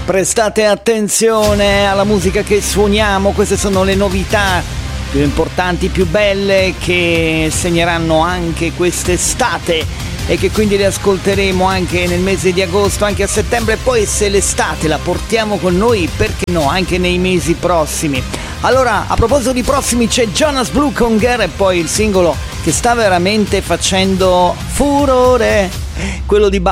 Prestate attenzione alla musica che suoniamo, queste sono le novità più importanti, più belle, che segneranno anche quest'estate e che quindi le ascolteremo anche nel mese di agosto, anche a settembre, e poi se l'estate la portiamo con noi, perché no, anche nei mesi prossimi. Allora, a proposito di prossimi, c'è Jonas Blue con Girl e poi il singolo che sta veramente facendo furore, quello di